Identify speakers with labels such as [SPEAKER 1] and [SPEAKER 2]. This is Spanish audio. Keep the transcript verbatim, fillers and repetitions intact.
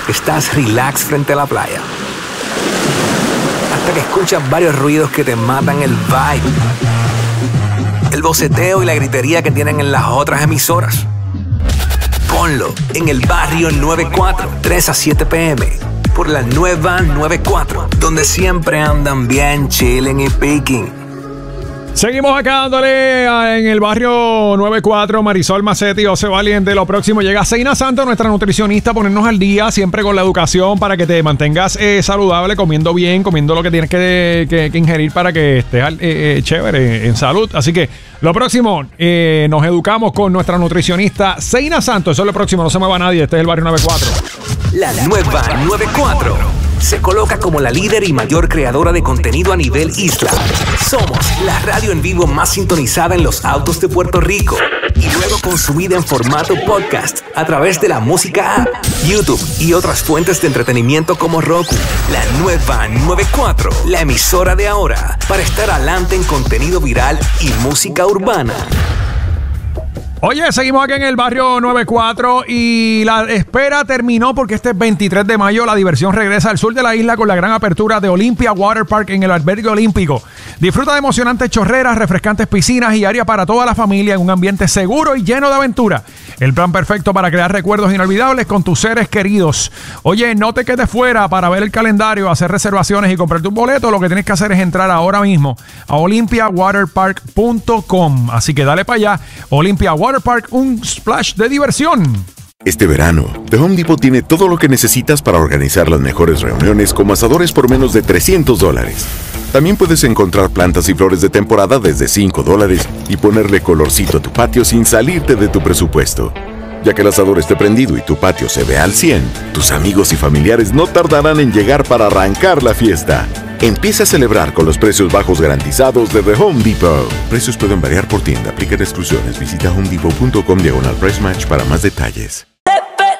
[SPEAKER 1] estás relax frente a la playa. Hasta que escuchas varios ruidos que te matan el vibe. El boceteo y la gritería que tienen en las otras emisoras. Ponlo en el barrio noventa y cuatro, tres a siete p m por la nueva noventa y cuatro, donde siempre andan bien chilling y picking.
[SPEAKER 2] Seguimos acá dándole en el barrio noventa y cuatro, Marisol Macetti, José Valiente. Lo próximo llega Seina Santos, nuestra nutricionista, ponernos al día siempre con la educación para que te mantengas eh, saludable, comiendo bien, comiendo lo que tienes que, que, que ingerir para que estés eh, eh, chévere en salud. Así que lo próximo, eh, nos educamos con nuestra nutricionista Seina Santos. Eso es lo próximo, no se mueva nadie. Este es el barrio noventa y cuatro.
[SPEAKER 1] La nueva noventa y cuatro se coloca como la líder y mayor creadora de contenido a nivel isla. Somos la radio en vivo más sintonizada en los autos de Puerto Rico y luego consumida en formato podcast a través de la música app, YouTube y otras fuentes de entretenimiento como Roku. La nueva noventa y cuatro, la emisora de ahora, para estar adelante en contenido viral y música urbana.
[SPEAKER 2] Oye, seguimos aquí en el barrio noventa y cuatro y la espera terminó porque este veintitrés de mayo la diversión regresa al sur de la isla con la gran apertura de Olympia Water Park en el albergue olímpico. Disfruta de emocionantes chorreras, refrescantes piscinas y área para toda la familia en un ambiente seguro y lleno de aventura. El plan perfecto para crear recuerdos inolvidables con tus seres queridos. Oye, no te quedes fuera. Para ver el calendario, hacer reservaciones y comprarte un boleto, lo que tienes que hacer es entrar ahora mismo a olympia water park punto com. Así que dale para allá, Olympia Water Park, un splash de diversión.
[SPEAKER 3] Este verano, The Home Depot tiene todo lo que necesitas para organizar las mejores reuniones como asadores por menos de trescientos dólares. También puedes encontrar plantas y flores de temporada desde cinco dólares y ponerle colorcito a tu patio sin salirte de tu presupuesto. Ya que el asador esté prendido y tu patio se vea al cien, tus amigos y familiares no tardarán en llegar para arrancar la fiesta. Empieza a celebrar con los precios bajos garantizados de The Home Depot. Precios pueden variar por tienda. Aplican exclusiones. Visita homedepot punto com diagonal price match para más detalles.